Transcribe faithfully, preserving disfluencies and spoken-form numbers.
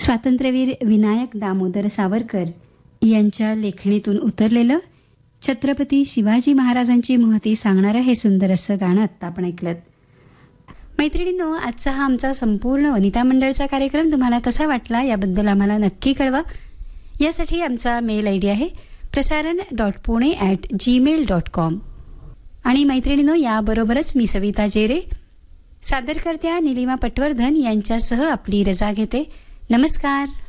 स्वातंत्र्यवीर विनायक दामोदर सावरकर यांच्या लेखणीतून उतरलेलं छत्रपती शिवाजी महाराजांची महती सांगणारं हे सुंदर असं गाणं आत्ता आपण ऐकलं. मैत्रिणींनो, आजचा हा आमचा संपूर्ण वनिता मंडळचा कार्यक्रम तुम्हाला कसा वाटला याबद्दल आम्हाला नक्की कळवा. यासाठी आमचा मेल आय डी आहे प्रसारण dot Pune at Gmail dot com. आणि मैत्रिणींनो, याबरोबरच मी सविता जेरे सादरकर्त्या निलिमा पटवर्धन यांच्यासह आपली रजा घेते. नमस्कार.